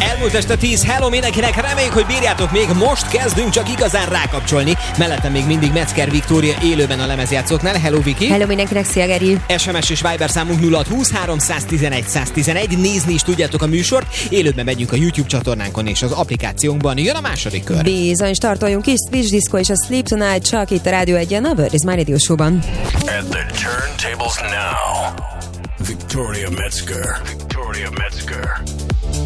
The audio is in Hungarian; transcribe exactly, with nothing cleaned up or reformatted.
Elmúlt este tíz, hello mindenkinek, reméljük, hogy bírjátok, még most kezdünk csak igazán rákapcsolni. Mellettem még mindig Metzger Viktória élőben a lemezjátszóknál. Hello Viki! Hello mindenkinek, szia Geri! es em es és Viber számunk nulla húsz háromszáztizenegy száztizenegy. Nézni is tudjátok a műsort. Élőben megyünk a YouTube csatornánkon és az applikációnkban. Jön a második kör. Bizony, startoljunk is. Switch Disco és a Sleep Tonight csak itt a Rádió egyen, a Bird is My Radio Show-ban. At the turntables now, Victoria Metzger. Victoria Metzger.